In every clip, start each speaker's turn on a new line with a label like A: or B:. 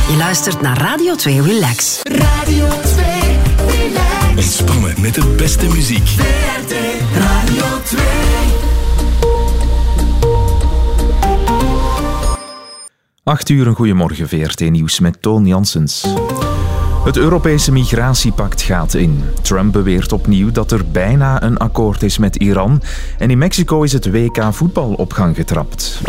A: Je luistert naar Radio 2 Relax.
B: Radio 2 Relax.
C: Ontspannen met de beste muziek.
B: VRT Radio 2.
D: Acht uur, een goeiemorgen, VRT Nieuws met Toon Janssens. Het Europese migratiepact gaat in. Trump beweert opnieuw dat er bijna een akkoord is met Iran. En in Mexico is het WK voetbal op gang getrapt.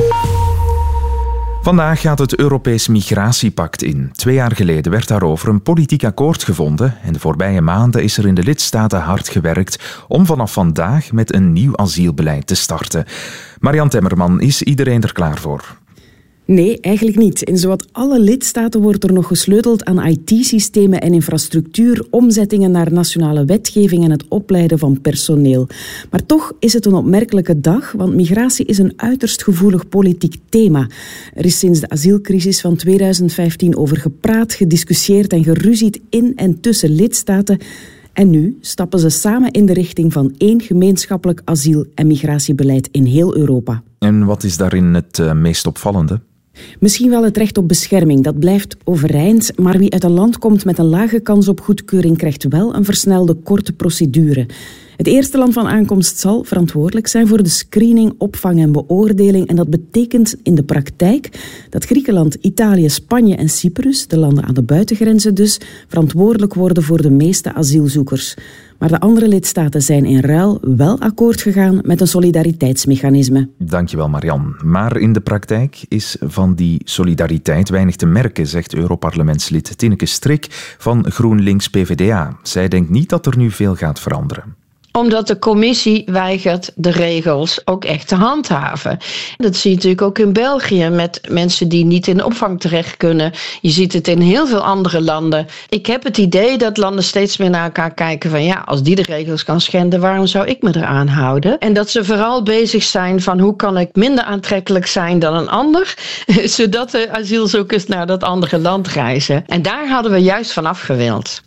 D: Vandaag gaat het Europees migratiepact in. 2 jaar geleden werd daarover een politiek akkoord gevonden en de voorbije maanden is er in de lidstaten hard gewerkt om vanaf vandaag met een nieuw asielbeleid te starten. Marian Temmerman, is iedereen er klaar voor?
E: Nee, eigenlijk niet. In zowat alle lidstaten wordt er nog gesleuteld aan IT-systemen en infrastructuur, omzettingen naar nationale wetgeving en het opleiden van personeel. Maar toch is het een opmerkelijke dag, want migratie is een uiterst gevoelig politiek thema. Er is sinds de asielcrisis van 2015 over gepraat, gediscussieerd en geruzied in en tussen lidstaten. En nu stappen ze samen in de richting van 1 gemeenschappelijk asiel- en migratiebeleid in heel Europa.
D: En wat is daarin het meest opvallende?
E: Misschien wel het recht op bescherming, dat blijft overeind, maar wie uit een land komt met een lage kans op goedkeuring krijgt wel een versnelde korte procedure. Het eerste land van aankomst zal verantwoordelijk zijn voor de screening, opvang en beoordeling en dat betekent in de praktijk dat Griekenland, Italië, Spanje en Cyprus, de landen aan de buitengrenzen dus, verantwoordelijk worden voor de meeste asielzoekers. Maar de andere lidstaten zijn in ruil wel akkoord gegaan met een solidariteitsmechanisme.
D: Dankjewel, Marian. Maar in de praktijk is van die solidariteit weinig te merken, zegt Europarlementslid Tineke Strik van GroenLinks-PVDA. Zij denkt niet dat er nu veel gaat veranderen.
F: Omdat de commissie weigert de regels ook echt te handhaven. Dat zie je natuurlijk ook in België met mensen die niet in de opvang terecht kunnen. Je ziet het in heel veel andere landen. Ik heb het idee dat landen steeds meer naar elkaar kijken van ja, als die de regels kan schenden, waarom zou ik me eraan houden? En dat ze vooral bezig zijn van hoe kan ik minder aantrekkelijk zijn dan een ander, zodat de asielzoekers naar dat andere land reizen. En daar hadden we juist van afgewild.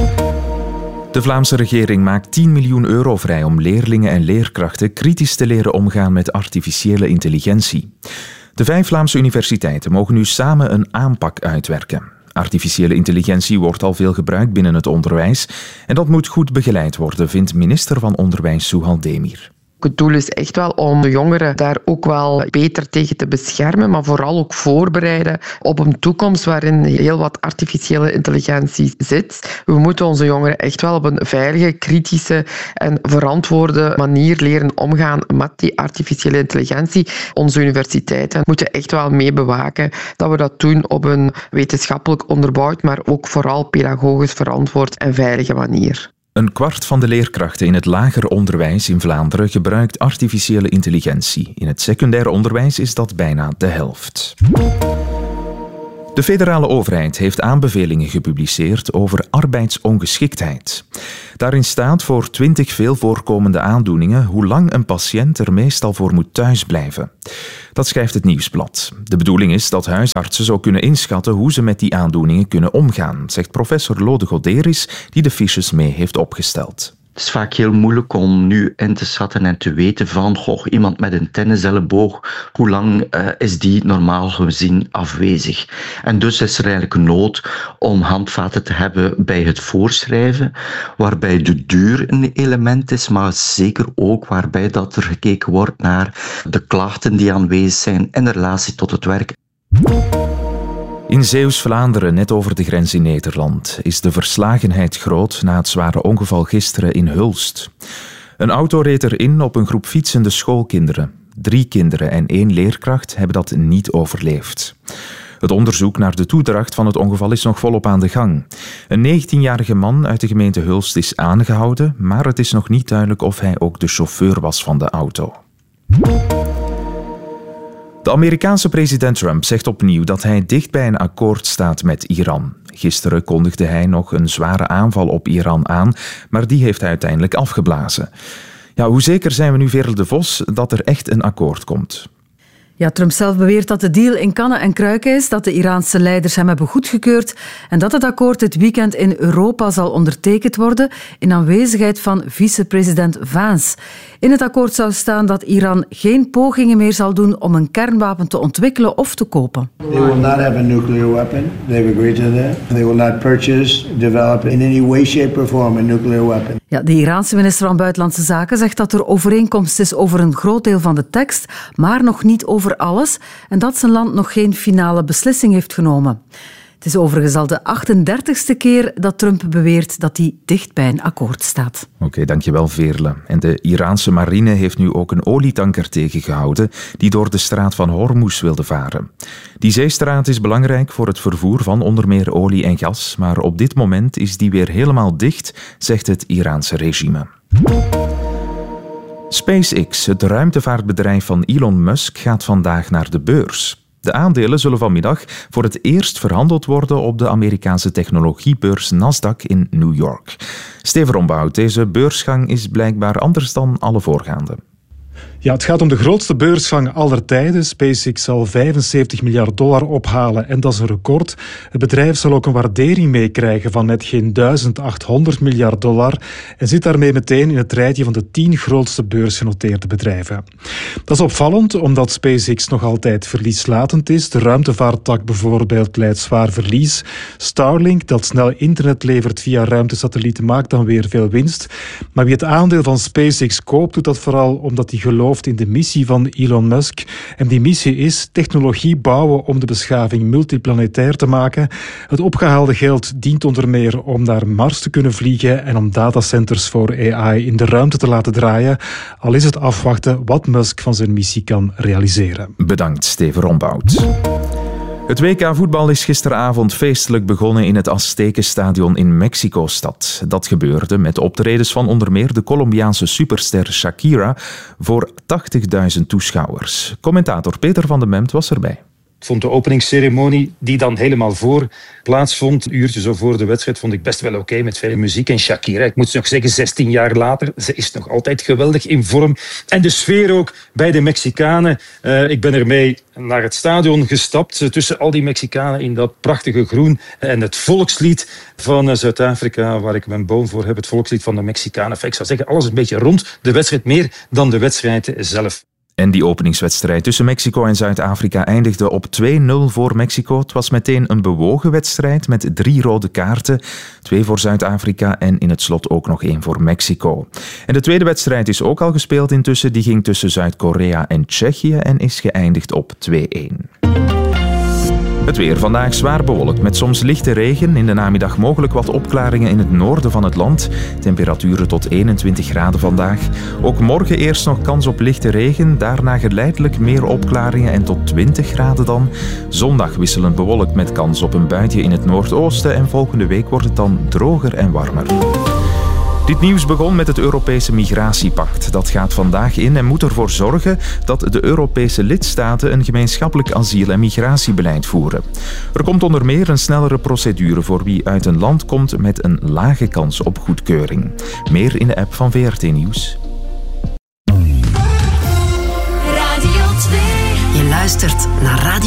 D: De Vlaamse regering maakt 10 miljoen euro vrij om leerlingen en leerkrachten kritisch te leren omgaan met artificiële intelligentie. De 5 Vlaamse universiteiten mogen nu samen een aanpak uitwerken. Artificiële intelligentie wordt al veel gebruikt binnen het onderwijs en dat moet goed begeleid worden, vindt minister van Onderwijs Zuhal Demir.
G: Het doel is echt wel om de jongeren daar ook wel beter tegen te beschermen, maar vooral ook voorbereiden op een toekomst waarin heel wat artificiële intelligentie zit. We moeten onze jongeren echt wel op een veilige, kritische en verantwoorde manier leren omgaan met die artificiële intelligentie. Onze universiteiten moeten echt wel mee bewaken dat we dat doen op een wetenschappelijk onderbouwd, maar ook vooral pedagogisch verantwoord en veilige manier.
D: 1/4 van de leerkrachten in het lager onderwijs in Vlaanderen gebruikt artificiële intelligentie. In het secundair onderwijs is dat bijna de helft. De federale overheid heeft aanbevelingen gepubliceerd over arbeidsongeschiktheid. Daarin staat voor 20 veel voorkomende aandoeningen hoe lang een patiënt er meestal voor moet thuisblijven. Dat schrijft het Nieuwsblad. De bedoeling is dat huisartsen zo kunnen inschatten hoe ze met die aandoeningen kunnen omgaan, zegt professor Lode Goderis, die de fiches mee heeft opgesteld.
H: Het is vaak heel moeilijk om nu in te schatten en te weten van iemand met een tenniselleboog, hoe lang is die normaal gezien afwezig. En dus is er eigenlijk nood om handvaten te hebben bij het voorschrijven, waarbij de duur een element is, maar zeker ook waarbij dat er gekeken wordt naar de klachten die aanwezig zijn in relatie tot het werk.
D: In Zeeuws-Vlaanderen, net over de grens in Nederland, is de verslagenheid groot na het zware ongeval gisteren in Hulst. Een auto reed erin op een groep fietsende schoolkinderen. 3 kinderen en 1 leerkracht hebben dat niet overleefd. Het onderzoek naar de toedracht van het ongeval is nog volop aan de gang. Een 19-jarige man uit de gemeente Hulst is aangehouden, maar het is nog niet duidelijk of hij ook de chauffeur was van de auto. De Amerikaanse president Trump zegt opnieuw dat hij dicht bij een akkoord staat met Iran. Gisteren kondigde hij nog een zware aanval op Iran aan, maar die heeft hij uiteindelijk afgeblazen. Ja, hoe zeker zijn we nu, Veerle de Vos, dat er echt een akkoord komt?
I: Ja, Trump zelf beweert dat de deal in kannen en kruiken is, dat de Iraanse leiders hem hebben goedgekeurd en dat het akkoord dit weekend in Europa zal ondertekend worden in aanwezigheid van vicepresident Vance. In het akkoord zou staan dat Iran geen pogingen meer zal doen om een kernwapen te ontwikkelen of te kopen.
J: They will not have a nuclear weapon. They've agreed to that. They will not purchase, develop in any way, shape or form a nuclear weapon.
I: Ja, de Iraanse minister van Buitenlandse Zaken zegt dat er overeenkomst is over een groot deel van de tekst, maar nog niet over alles en dat zijn land nog geen finale beslissing heeft genomen. Het is overigens al de 38e keer dat Trump beweert dat hij dicht bij een akkoord staat.
D: Oké, dankjewel Veerle. En de Iraanse marine heeft nu ook een olietanker tegengehouden die door de straat van Hormuz wilde varen. Die zeestraat is belangrijk voor het vervoer van onder meer olie en gas, maar op dit moment is die weer helemaal dicht, zegt het Iraanse regime. SpaceX, het ruimtevaartbedrijf van Elon Musk, gaat vandaag naar de beurs. De aandelen zullen vanmiddag voor het eerst verhandeld worden op de Amerikaanse technologiebeurs Nasdaq in New York. Steven Rombout, deze beursgang is blijkbaar anders dan alle voorgaande.
K: Ja, het gaat om de grootste beursgang aller tijden. SpaceX zal $75 miljard ophalen en dat is een record. Het bedrijf zal ook een waardering meekrijgen van net geen $1.800 miljard en zit daarmee meteen in het rijtje van de 10 grootste beursgenoteerde bedrijven. Dat is opvallend, omdat SpaceX nog altijd verlieslatend is. De ruimtevaarttak bijvoorbeeld leidt zwaar verlies. Starlink, dat snel internet levert via ruimtesatellieten, maakt dan weer veel winst. Maar wie het aandeel van SpaceX koopt, doet dat vooral omdat hij gelooft in de missie van Elon Musk. En die missie is technologie bouwen om de beschaving multiplanetair te maken. Het opgehaalde geld dient onder meer om naar Mars te kunnen vliegen en om datacenters voor AI in de ruimte te laten draaien. Al is het afwachten wat Musk van zijn missie kan realiseren.
D: Bedankt, Steven Rombout. Het WK-voetbal is gisteravond feestelijk begonnen in het Aztekenstadion in Mexico-stad. Dat gebeurde met optredens van onder meer de Colombiaanse superster Shakira voor 80.000 toeschouwers. Commentator Peter van den Memt was erbij.
L: Ik vond de openingsceremonie, die dan helemaal voor plaatsvond, een uurtje zo voor de wedstrijd, vond ik best wel oké, met veel muziek. En Shakira, ik moet nog zeggen, 16 jaar later, ze is nog altijd geweldig in vorm. En de sfeer ook bij de Mexicanen. Ik ben ermee naar het stadion gestapt, tussen al die Mexicanen in dat prachtige groen. En het volkslied van Zuid-Afrika, waar ik mijn boom voor heb, het volkslied van de Mexicanen. Ik zou zeggen, alles een beetje rond de wedstrijd, meer dan de wedstrijd zelf.
D: En die openingswedstrijd tussen Mexico en Zuid-Afrika eindigde op 2-0 voor Mexico. Het was meteen een bewogen wedstrijd met 3 rode kaarten. 2 voor Zuid-Afrika en in het slot ook nog 1 voor Mexico. En de tweede wedstrijd is ook al gespeeld intussen. Die ging tussen Zuid-Korea en Tsjechië en is geëindigd op 2-1. Het weer vandaag zwaar bewolkt met soms lichte regen. In de namiddag mogelijk wat opklaringen in het noorden van het land. Temperaturen tot 21 graden vandaag. Ook morgen eerst nog kans op lichte regen. Daarna geleidelijk meer opklaringen en tot 20 graden dan. Zondag wisselend bewolkt met kans op een buitje in het noordoosten. En volgende week wordt het dan droger en warmer. Dit nieuws begon met het Europese Migratiepact. Dat gaat vandaag in en moet ervoor zorgen dat de Europese lidstaten een gemeenschappelijk asiel- en migratiebeleid voeren. Er komt onder meer een snellere procedure voor wie uit een land komt met een lage kans op goedkeuring. Meer in de app van VRT Nieuws.
A: Je luistert naar Radio